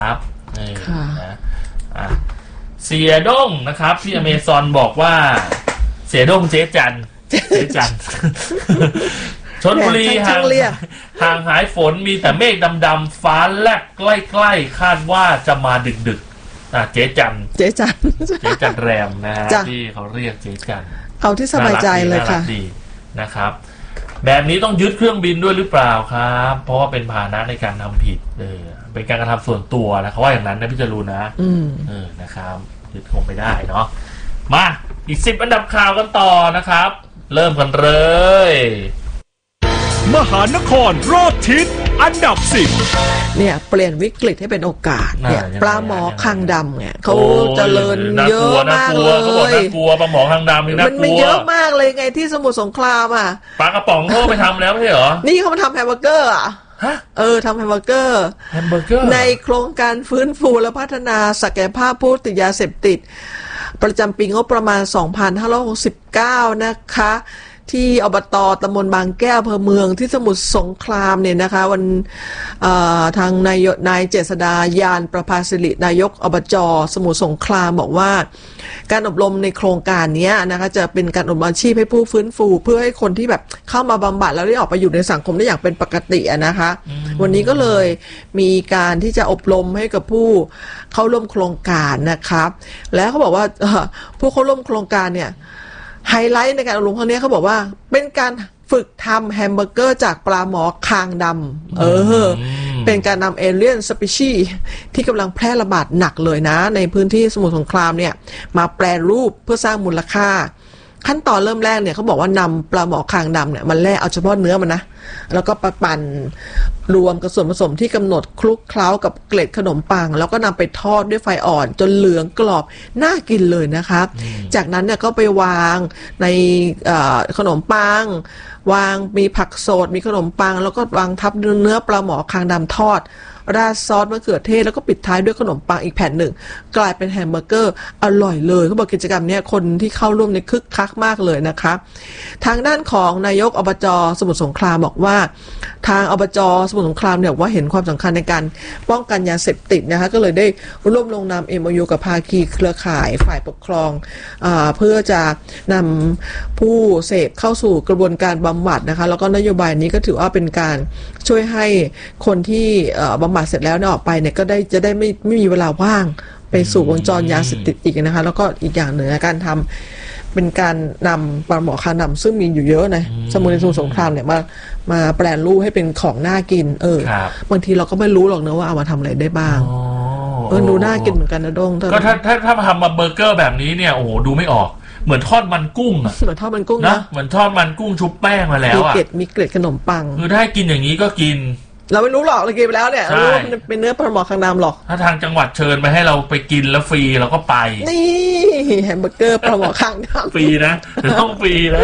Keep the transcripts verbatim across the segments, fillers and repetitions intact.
ครับนี่นะอ่ะเสียด้งนะครับที่อเมซอนบอกว่าเสียด้งเจ๊จันเจ๊จันชลบุรีห่างห่างหายฝนมีแต่เมฆดำๆฟ้าแลบใกล้ๆคาดว่าจะมาดึกๆอ่ะเจ๊จันเจ๊จันเจ๊จันแรมนะฮะที่เขาเรียกเจ๊จันเอาที่สบายใจเลยค่ะดีนะครับแบบนี้ต้องยึดเครื่องบินด้วยหรือเปล่าครับเพราะว่าเป็นพาหนะในการทำผิดเออเป็นการกระทำส่วนตัวนะเขาว่าอย่างนั้นนะพี่จรูนนะอืมเออนะครับยึดคงไม่ได้เนาะมาอีกสิบอันดับข่าวกันต่อนะครับเริ่มกันเลยมหานครรอบทิศอันดับสิบเนี่ยเปลี่ยนวิกฤตให้เป็นโอกาสเนี่ยปลาหมอคางดำเนี่ยเขาเจริญเยอะมากเลยเขาบอกน่ากลัวปลาหมอคางดำนี่น่ากลัวมันเยอะมากเลยไงที่สมุทรสงครามอ่ะปลากระป๋องเขาไปทำแล้วไม่ใช่เหรอนี่เขามาทำแฮมเบอร์เกอร์อ่ะเออทำแฮมเบอร์เกอร์แฮมเบอร์เกอร์ในโครงการฟื้นฟูและพัฒนาศักยภาพผู้ติดยาเสพติดประจำปีงบประมาณสองพันห้าร้อยหกสิบเก้านะคะที่อบต.ตำบลบางแก้วอำเภอเมืองที่สมุทรสงครามเนี่ยนะคะวันทางนายนายเจษดายานประภาสิรินายกอบจ.สมุทรสงครามบอกว่าการอบรมในโครงการนี้นะคะจะเป็นการอบรมอาชีพให้ผู้ฟื้นฟูเพื่อให้คนที่แบบเข้ามาบำบัดแล้วได้ออกไปอยู่ในสังคมได้อย่างเป็นปกตินะคะวันนี้ก็เลยมีการที่จะอบรมให้กับผู้เข้าร่วมโครงการนะครับและเขาบอกว่าผู้เข้าร่วมโครงการเนี่ยไฮไลท์ในการอบรมครั้งนี้เขาบอกว่าเป็นการฝึกทำแฮมเบอร์เกอร์จากปลาหมอคางดำเออเป็นการนำเอเลี่ยนสปีชีส์ที่กำลังแพร่ระบาดหนักเลยนะในพื้นที่สมุทรสงครามเนี่ยมาแปรรูปเพื่อสร้างมูลค่าขั้นตอนเริ่มแรกเนี่ยเขาบอกว่านำปลาหมอคางดำเนี่ยมันแล่เอาเฉพาะเนื้อมันนะแล้วก็ปั่นรวมกับส่วนผสมที่กำหนดคลุกเคล้ากับเกล็ดขนมปังแล้วก็นำไปทอดด้วยไฟอ่อนจนเหลืองกรอบน่ากินเลยนะครับจากนั้นเนี่ยก็ไปวางในขนมปังวางมีผักสดมีขนมปังแล้วก็วางทับเนื้อปลาหมอคางดำทอดราดซอสมะเขือเทศแล้วก็ปิดท้ายด้วยขนมปังอีกแผ่นหนึ่งกลายเป็นแฮมเบอร์เกอร์อร่อยเลยเขาบอกกิจกรรมนี้คนที่เข้าร่วมในคึกคักมากเลยนะคะทางด้านของนายกอบจ.สมุทรสงครามบอกว่าทางอบจ.สมุทรสงครามเนี่ยว่าเห็นความสำคัญในการป้องกันยาเสพติดนะคะก็เลยได้ร่วมลงนาม เอ็ม โอ ยู กับภาคีเครือข่ายฝ่ายปกครองอ่าเพื่อจะนำผู้เสพเข้าสู่กระบวนการบำบัดนะคะแล้วก็นโยบายนี้ก็ถือว่าเป็นการช่วยให้คนที่บำบัดเสร็จแล้วออกไปเนี่ยก็ได้จะได้ไม่ไม่มีเวลาว่างไปสู่วงจรยาเสพติดอีกนะคะแล้วก็อีกอย่างหนึ่งการทำเป็นการนำปลาหมอคางดำซึ่งมีอยู่เยอะนะสมุทรสงครามเนี่ยมามาแปลรูปให้เป็นของน่ากินเออบางทีเราก็ไม่รู้หรอกนะว่าเอามาทำอะไรได้บ้างเออดูน่ากินเหมือนกันนะด้งก็ถ้าถ้าถ้าทำมาเบอร์เกอร์แบบนี้เนี่ยโอ้โหดูไม่ออกเหมือนทอดมันกุ้งอะเหมือนทอดมันกุ้งนะเหมือนทอดมันกุ้งชุบแป้งมาแล้วอะมีเกล็ดมีเกล็ดขนมปังคือถ้ากินอย่างนี้ก็กินเราไม่รู้หรอกเรากินไปแล้วเนี่ยรู้ว่ามันเป็นเนื้อปลาหมอคางดำหรอกถ้าทางจังหวัดเชิญไปให้เราไปกินแล้วฟรีเราก็ไปนี่แฮมเบอร์เกอร์ปลาหมอคางดำฟรีนะต้องฟรีนะ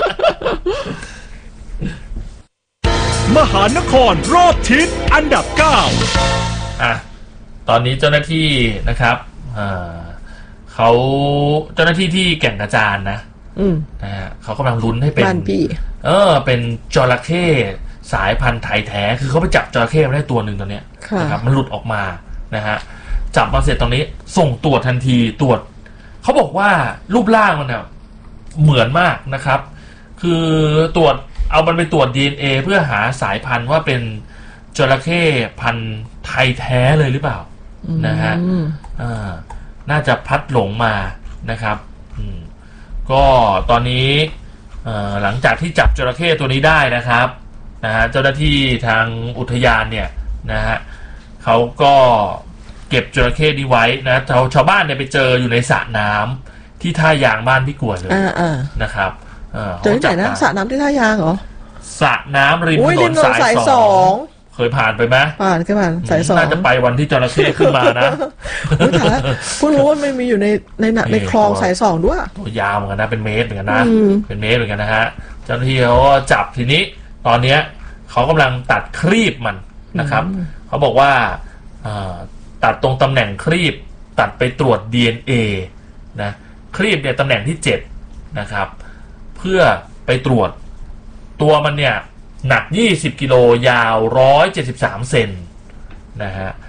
มหานครรอบทิศอันดับเก้าอ่ะตอนนี้เจ้าหน้าที่นะครับอ่าเขาเจ้าหน้าที่ที่แก่งกระจานนะนะฮะเขากำลังลุ้นให้เป็นเออเป็นจระเข้สายพันธุ์ไทยแท้คือเขาไปจับจระเข้มาได้ตัวหนึ่งตอนนี้นะครับมันหลุดออกมานะฮะจับมาเสร็จตอนนี้ส่งตรวจทันทีตรวจเขาบอกว่ารูปร่างมันเนี่ยเหมือนมากนะครับคือตรวจเอามันไปตรวจ ดี เอ็น เอ เพื่อหาสายพันธุ์ว่าเป็นจระเข้พันธุ์ไทยแท้เลยหรือเปล่านะฮะอ่าน่าจะพัดหลงมานะครับก็ตอนนี้หลังจากที่จับจระเข้ตัวนี้ได้นะครับนะฮะเจ้าหน้าที่ทางอุทยานเนี่ยนะฮะเขาก็เก็บจระเข้นี้ไว้นะชาวชาวบ้านเนี่ยไปเจออยู่ในสระน้ำที่ท่ายางบ้านพี่กวนเลยนะครับเจอที่ไหนนะสระน้ำที่ท่ายางเหรอสระน้ำริมถนนสายสองเคยผ่านไปไหมผ่านเคยผ่านสายสองน่าจะไปวันที่จระเข้ขึ้นมานะเพิ่งรู้ว่ามันมีอยู่ในในในคลองสายสองด้วยตัวยาวเหมือนกันนะเป็นเมตรเหมือนกันนะเป็นเมตรเหมือนกันนะฮะเจ้าหน้าที่เขาจับทีนี้ตอนนี้เขากำลังตัดครีบมันนะครับเขาบอกว่าตัดตรงตำแหน่งครีบตัดไปตรวจ ดี เอ็น เอ นะครีบเนี่ยตำแหน่งที่เจ็ดนะครับเพื่อไปตรวจตัวมันเนี่ยหนักยี่สิบกิโลยาวหนึ่งร้อยเจ็ดสิบสามเซนนะฮะ